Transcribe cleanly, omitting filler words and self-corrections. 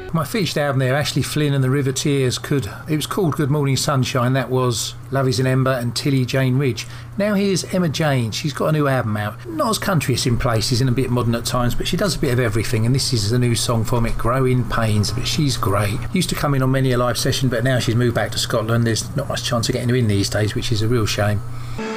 My featured album there, Ashley Flynn and the River Tears, it was called Good Morning Sunshine. That was Love Is an Ember and Tilly Jane Ridge. Now here's Emma Jane. She's got a new album out. Not as countryist in places and a bit modern at times, but she does a bit of everything, and this is a new song from it, Growing Pains. But she's great. Used to come in on many a live session, but now she's moved back to Scotland. There's not much chance of getting her in these days, which is a real shame.